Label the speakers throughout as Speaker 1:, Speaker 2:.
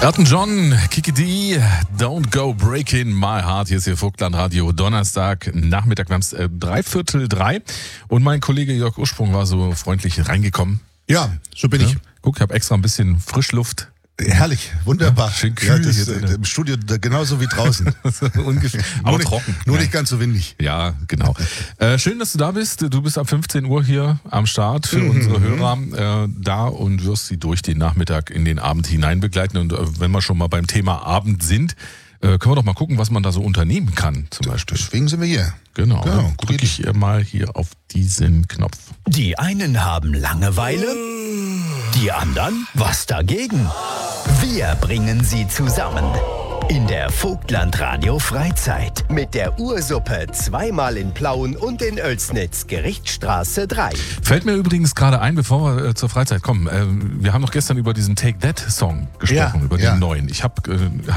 Speaker 1: Elton John, Kiki D, Don't Go Breaking My Heart. Hier ist Ihr Vogtland Radio, Donnerstag, Nachmittag, wir haben es 2:45 und mein Kollege Jörg Ursprung war so freundlich reingekommen.
Speaker 2: Ja, so bin ich.
Speaker 1: Guck, ich habe extra ein bisschen Frischluft.
Speaker 2: Herrlich, wunderbar.
Speaker 1: Ja, schön kühl
Speaker 2: das,
Speaker 1: hier drin.
Speaker 2: im Studio genauso wie draußen.
Speaker 1: Ungefähr, aber trocken.
Speaker 2: Nur nicht ganz so windig.
Speaker 1: Ja, genau. Schön, dass du da bist. Du bist ab 15 Uhr hier am Start für unsere Hörer da und wirst sie durch den Nachmittag in den Abend hinein begleiten. Und wenn wir schon mal beim Thema Abend sind, können wir doch mal gucken, was man da so unternehmen kann, zum Beispiel.
Speaker 2: Deswegen sind wir hier.
Speaker 1: Genau. Dann drücke ich mal hier auf diesen Knopf.
Speaker 3: Die einen haben Langeweile, die anderen was dagegen. Wir bringen sie zusammen in der Vogtland Radio Freizeit
Speaker 4: mit der Ursuppe zweimal in Plauen und in Oelsnitz, Gerichtsstraße 3.
Speaker 1: Fällt mir übrigens gerade ein, bevor wir zur Freizeit kommen. Wir haben noch gestern über diesen Take That Song gesprochen, über den neuen. Ich hab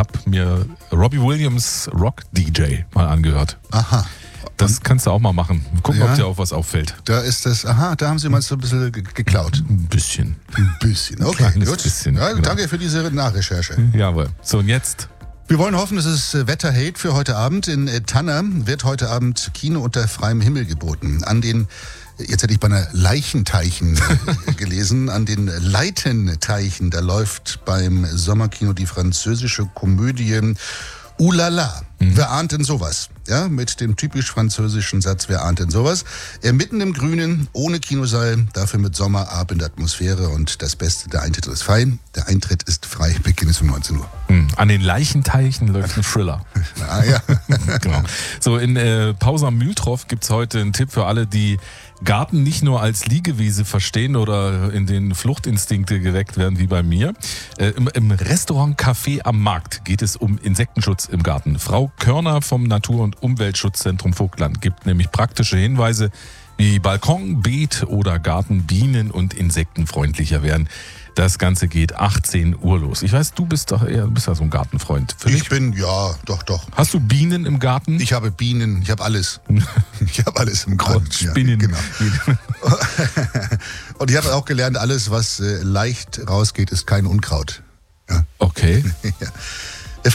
Speaker 1: mir Robbie Williams Rock DJ mal angehört.
Speaker 2: Aha.
Speaker 1: Das kannst du auch mal machen. Gucken, ob dir auch was auffällt.
Speaker 2: Da ist das, da haben sie mal so ein bisschen geklaut.
Speaker 1: Ein bisschen.
Speaker 2: Ein bisschen, okay,
Speaker 1: Kleines
Speaker 2: gut.
Speaker 1: bisschen,
Speaker 2: Ja,
Speaker 1: genau.
Speaker 2: Danke für diese Nachrecherche.
Speaker 1: Jawohl. So, und jetzt?
Speaker 2: Wir wollen hoffen, es ist Wetterhate für heute Abend. In Tanner wird heute Abend Kino unter freiem Himmel geboten. Jetzt hätte ich bei einer Leichenteichen gelesen, an den Leitenteichen, da läuft beim Sommerkino die französische Komödie Oulala. Wer ahnt denn sowas? Ja, mit dem typisch französischen Satz, wer ahnt denn sowas? Mitten im Grünen, ohne Kinosaal, dafür mit Sommerabend-Atmosphäre und das Beste, der Eintritt ist frei. Der Eintritt ist frei, Beginn ist um 19 Uhr.
Speaker 1: An den Leichenteichen läuft ein Thriller.
Speaker 2: Ah ja.
Speaker 1: Genau. So, in Pause am Mühltroff gibt's heute einen Tipp für alle, die Garten nicht nur als Liegewiese verstehen oder in den Fluchtinstinkte geweckt werden wie bei mir. Im Restaurant Café am Markt geht es um Insektenschutz im Garten. Frau Körner vom Natur- und Umweltschutzzentrum Vogtland gibt nämlich praktische Hinweise, wie Balkon, Beet oder Garten bienen- und insektenfreundlicher werden. Das Ganze geht 18 Uhr los. Ich weiß, du bist ja so ein Gartenfreund. Doch. Hast du Bienen im Garten?
Speaker 2: Ich habe Bienen, ich habe alles. Ich habe alles im Garten.
Speaker 1: Spinnen.
Speaker 2: Ja, genau. Und ich habe auch gelernt, alles, was leicht rausgeht, ist kein Unkraut. Ja.
Speaker 1: Okay.
Speaker 2: Ja.